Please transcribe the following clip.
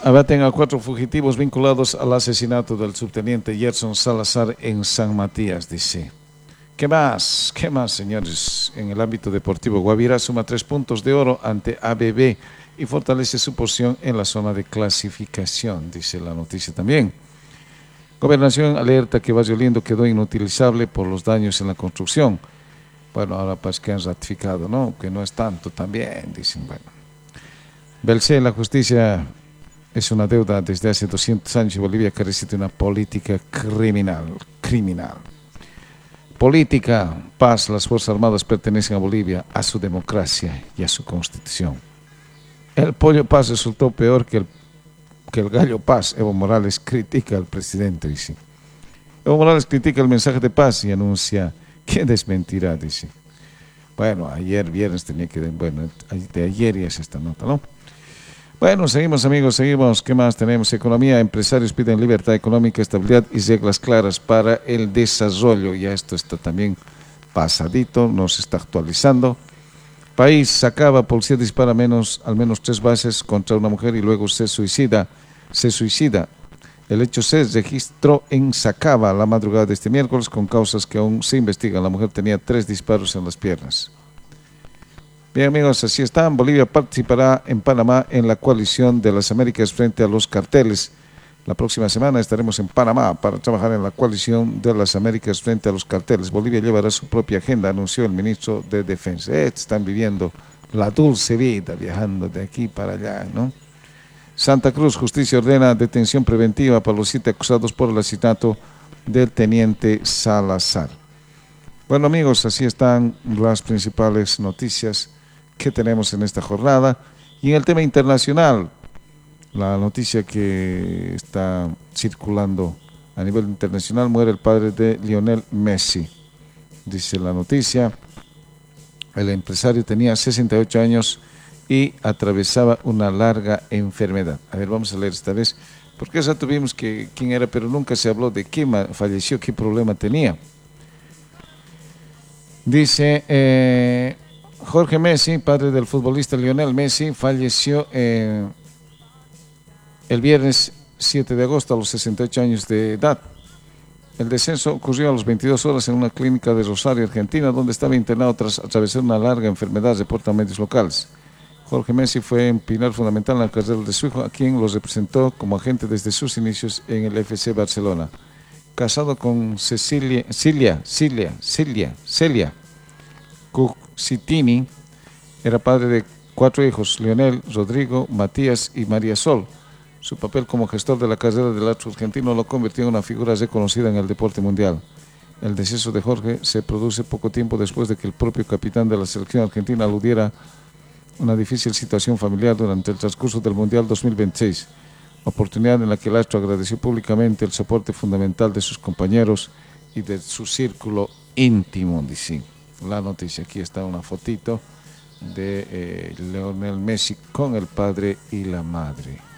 Abaten a 4 fugitivos vinculados al asesinato del subteniente Gerson Salazar en San Matías, dice. ¿Qué más? ¿Qué más, señores? En el ámbito deportivo, Guavirá suma 3 puntos de oro ante ABB y fortalece su posición en la zona de clasificación, dice la noticia también. Gobernación alerta que Valle Lindo quedó inutilizable por los daños en la construcción. Bueno, ahora pues que han ratificado, ¿no? Que no es tanto también, dicen, bueno. Belcé, la justicia es una deuda desde hace 200 años y Bolivia carece de una política criminal. Política, paz, las Fuerzas Armadas pertenecen a Bolivia, a su democracia y a su constitución. El pollo paz resultó peor que el gallo paz. Evo Morales critica al presidente, dice. Evo Morales critica el mensaje de paz y anuncia que desmentirá, dice. Bueno, ayer viernes tenía que... Bueno, de ayer ya es esta nota, ¿no? Bueno, seguimos amigos, seguimos. ¿Qué más tenemos? Economía, empresarios piden libertad económica, estabilidad y reglas claras para el desarrollo. Ya esto está también pasadito, no se está actualizando. País, Sacaba, policía dispara al menos 3 veces contra una mujer y luego se suicida. El hecho se registró en Sacaba la madrugada de este miércoles con causas que aún se investigan. La mujer tenía 3 disparos en las piernas. Bien amigos, así está. Bolivia participará en Panamá en la coalición de las Américas frente a los carteles. La próxima semana estaremos en Panamá para trabajar en la coalición de las Américas frente a los carteles. Bolivia llevará su propia agenda, anunció el ministro de Defensa. Están viviendo la dulce vida, viajando de aquí para allá, ¿no? Santa Cruz, justicia ordena detención preventiva para los 7 acusados por el asesinato del teniente Salazar. Bueno amigos, así están las principales noticias que tenemos en esta jornada. Y en el tema internacional, la noticia que está circulando a nivel internacional: muere el padre de Lionel Messi. Dice la noticia, el empresario tenía 68 años y atravesaba una larga enfermedad. A ver, vamos a leer esta vez, porque ya tuvimos que quién era, pero nunca se habló de quién falleció, qué problema tenía. Dice, Jorge Messi, padre del futbolista Lionel Messi, falleció el viernes 7 de agosto a los 68 años de edad. El descenso ocurrió a las 22 horas en una clínica de Rosario, Argentina, donde estaba internado tras atravesar una larga enfermedad, reportan medios locales. Jorge Messi fue un pilar fundamental en la carrera de su hijo, a quien los representó como agente desde sus inicios en el FC Barcelona. Casado con Celia Cucitini, era padre de 4 hijos: Lionel, Rodrigo, Matías y María Sol. Su papel como gestor de la carrera del astro argentino lo convirtió en una figura reconocida en el deporte mundial. El deceso de Jorge se produce poco tiempo después de que el propio capitán de la selección argentina aludiera una difícil situación familiar durante el transcurso del Mundial 2026, oportunidad en la que el astro agradeció públicamente el soporte fundamental de sus compañeros y de su círculo íntimo, dice la noticia. Aquí está una fotito de Lionel Messi con el padre y la madre.